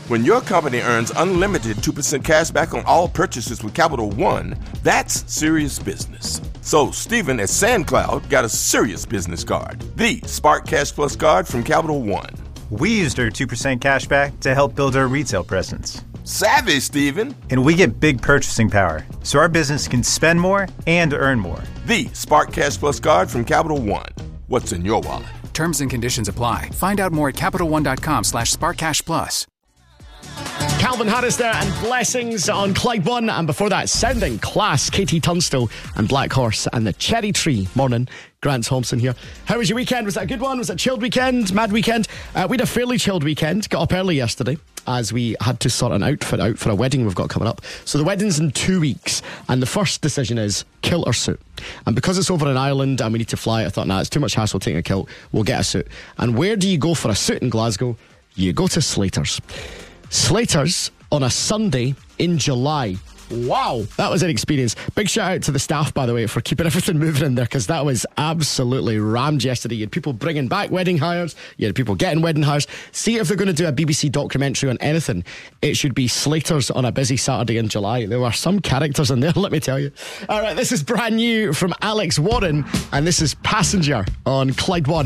When your company earns unlimited 2% cash back on all purchases with Capital One, that's serious business. So Stephen at SandCloud got a serious business card, the Spark Cash Plus card from Capital One. We used our 2% cash back to help build our retail presence. Savvy, Stephen. And we get big purchasing power, so our business can spend more and earn more. The Spark Cash Plus card from Capital One. What's in your wallet? Terms and conditions apply. Find out more at CapitalOne.com/SparkCashPlus. Calvin Harris there and Blessings on Clyde One, and before that, Sounding Class, KT Tunstall and Black Horse and the Cherry Tree. Morning, Grant Thompson here. How was your weekend? Was that a good one? Was it a chilled weekend? Mad weekend? We had a fairly chilled weekend. Got up early yesterday as we had to sort an outfit out for a wedding we've got coming up. So the wedding's in 2 weeks, and the first decision is kilt or suit. And because it's over in Ireland and we need to fly, I thought, nah, it's too much hassle taking a kilt. We'll get a suit. And where do you go for a suit in Glasgow? You go to Slater's. Slater's on a Sunday in July. Wow, that was an experience. Big shout out to the staff, by the way, for keeping everything moving in there, because that was absolutely rammed yesterday. You had people bringing back wedding hires, you had people getting wedding hires. See, if they're going to do a BBC documentary on anything, it should be Slater's on a busy Saturday in July. There were some characters in there, let me tell you. All right, this is brand new from Alex Warren, and this is Passenger on Clyde One.